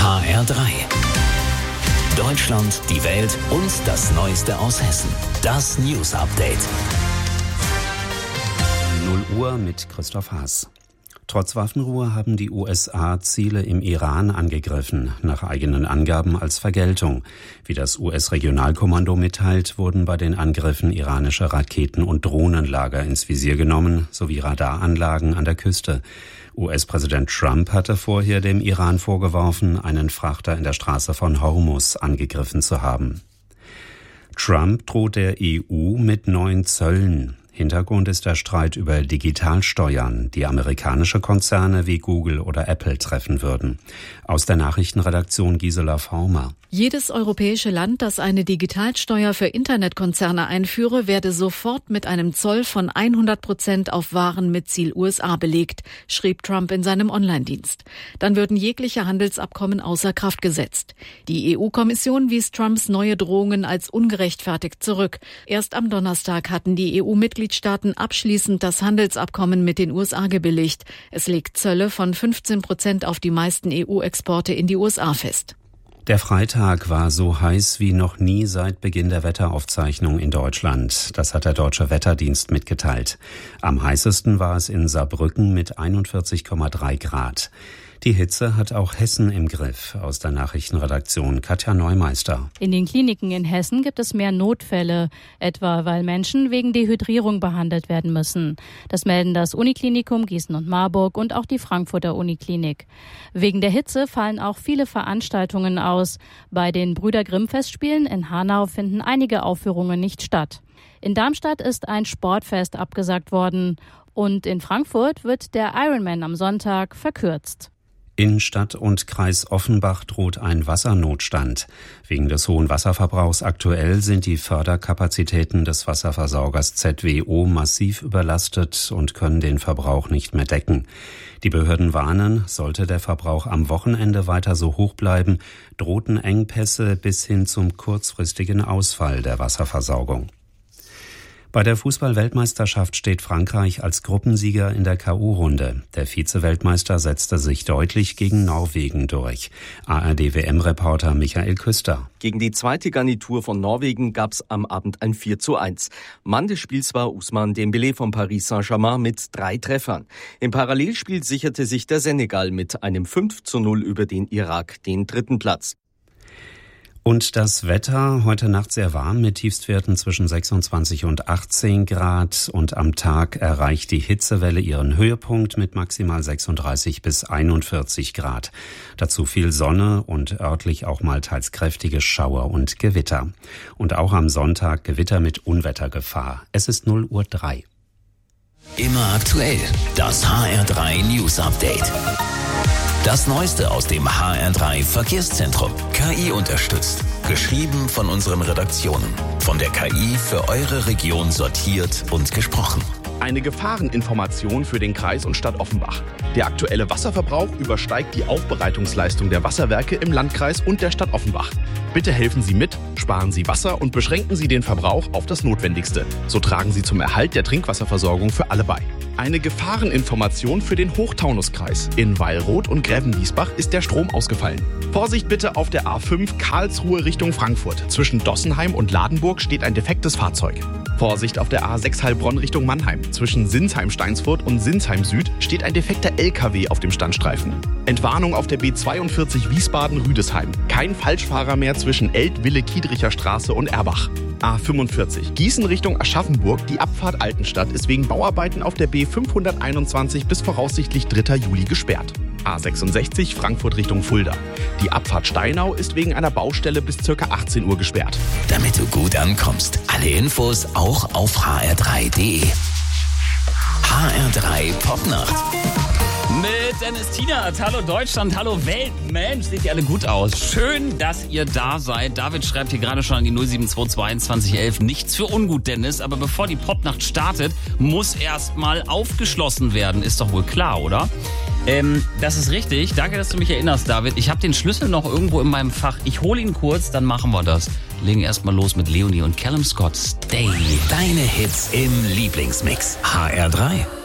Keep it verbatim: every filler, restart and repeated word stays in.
H R drei. Deutschland, die Welt und das Neueste aus Hessen. Das News Update. null Uhr mit Christoph Haas. Trotz Waffenruhe haben die U S A Ziele im Iran angegriffen, nach eigenen Angaben als Vergeltung. Wie das U S-Regionalkommando mitteilt, wurden bei den Angriffen iranische Raketen- und Drohnenlager ins Visier genommen, sowie Radaranlagen an der Küste. U S-Präsident Trump hatte vorher dem Iran vorgeworfen, einen Frachter in der Straße von Hormuz angegriffen zu haben. Trump droht der E U mit neuen Zöllen. Hintergrund ist der Streit über Digitalsteuern, die amerikanische Konzerne wie Google oder Apple treffen würden. Aus der Nachrichtenredaktion Gisela Former. Jedes europäische Land, das eine Digitalsteuer für Internetkonzerne einführe, werde sofort mit einem Zoll von hundert Prozent auf Waren mit Ziel U S A belegt, schrieb Trump in seinem Online-Dienst. Dann würden jegliche Handelsabkommen außer Kraft gesetzt. Die E U-Kommission wies Trumps neue Drohungen als ungerechtfertigt zurück. Erst am Donnerstag hatten die E U-Mitgliedstaaten abschließend das Handelsabkommen mit den U S A gebilligt. Es legt Zölle von fünfzehn Prozent auf die meisten E U-Exporte in die U S A fest. Der Freitag war so heiß wie noch nie seit Beginn der Wetteraufzeichnung in Deutschland. Das hat der Deutsche Wetterdienst mitgeteilt. Am heißesten war es in Saarbrücken mit einundvierzig Komma drei Grad. Die Hitze hat auch Hessen im Griff. Aus der Nachrichtenredaktion Katja Neumeister. In den Kliniken in Hessen gibt es mehr Notfälle, etwa weil Menschen wegen Dehydrierung behandelt werden müssen. Das melden das Uniklinikum Gießen und Marburg und auch die Frankfurter Uniklinik. Wegen der Hitze fallen auch viele Veranstaltungen aus. Bei den Brüder Grimm Festspielen in Hanau finden einige Aufführungen nicht statt. In Darmstadt ist ein Sportfest abgesagt worden. Und in Frankfurt wird der Ironman am Sonntag verkürzt. In Stadt und Kreis Offenbach droht ein Wassernotstand. Wegen des hohen Wasserverbrauchs aktuell sind die Förderkapazitäten des Wasserversorgers Z W O massiv überlastet und können den Verbrauch nicht mehr decken. Die Behörden warnen, sollte der Verbrauch am Wochenende weiter so hoch bleiben, drohten Engpässe bis hin zum kurzfristigen Ausfall der Wasserversorgung. Bei der Fußball-Weltmeisterschaft steht Frankreich als Gruppensieger in der K O-Runde. Der Vize-Weltmeister setzte sich deutlich gegen Norwegen durch. A R D-W M-Reporter Michael Küster. Gegen die zweite Garnitur von Norwegen gab es am Abend ein vier zu eins. Mann des Spiels war Ousmane Dembélé von Paris Saint-Germain mit drei Treffern. Im Parallelspiel sicherte sich der Senegal mit einem fünf zu null über den Irak den dritten Platz. Und das Wetter, heute Nacht sehr warm mit Tiefstwerten zwischen sechsundzwanzig und achtzehn Grad und am Tag erreicht die Hitzewelle ihren Höhepunkt mit maximal sechsunddreißig bis einundvierzig Grad. Dazu viel Sonne und örtlich auch mal teils kräftige Schauer und Gewitter. Und auch am Sonntag Gewitter mit Unwettergefahr. Es ist null Uhr drei. Immer aktuell, das H R drei News Update. Das Neueste aus dem H R drei Verkehrszentrum. K I unterstützt. Geschrieben von unseren Redaktionen. Von der K I für eure Region sortiert und gesprochen. Eine Gefahreninformation für den Kreis und Stadt Offenbach. Der aktuelle Wasserverbrauch übersteigt die Aufbereitungsleistung der Wasserwerke im Landkreis und der Stadt Offenbach. Bitte helfen Sie mit, sparen Sie Wasser und beschränken Sie den Verbrauch auf das Notwendigste. So tragen Sie zum Erhalt der Trinkwasserversorgung für alle bei. Eine Gefahreninformation für den Hochtaunuskreis. In Weilroth und Grävenwiesbach ist der Strom ausgefallen. Vorsicht bitte auf der A fünf Karlsruhe Richtung Frankfurt. Zwischen Dossenheim und Ladenburg steht ein defektes Fahrzeug. Vorsicht auf der A sechs Heilbronn Richtung Mannheim. Zwischen Sinsheim-Steinsfurt und Sinsheim Süd steht ein defekter L K W auf dem Standstreifen. Entwarnung auf der B zweiundvierzig Wiesbaden-Rüdesheim. Kein Falschfahrer mehr zwischen Elb-Wille-Kiedricher Straße und Erbach. A fünfundvierzig Gießen Richtung Aschaffenburg. Die Abfahrt Altenstadt ist wegen Bauarbeiten auf der B fünfhunderteinundzwanzig bis voraussichtlich dritter Juli gesperrt. A sechsundsechzig Frankfurt Richtung Fulda. Die Abfahrt Steinau ist wegen einer Baustelle bis ca. achtzehn Uhr gesperrt. Damit du gut ankommst. Alle Infos auch auf h r drei punkt d e. H R drei Popnacht. Mit Dennis Tienert. Hallo Deutschland, hallo Welt. Mensch, seht ihr alle gut aus. Schön, dass ihr da seid. David schreibt hier gerade schon an die null sieben zwei zwei einundzwanzig elf. Nichts für ungut, Dennis. Aber bevor die Popnacht startet, muss erstmal aufgeschlossen werden. Ist doch wohl klar, oder? Ähm, das ist richtig. Danke, dass du mich erinnerst, David. Ich habe den Schlüssel noch irgendwo in meinem Fach. Ich hole ihn kurz, dann machen wir das. Legen erstmal los mit Leonie und Callum Scott. Stay. Deine Hits im Lieblingsmix. H R drei.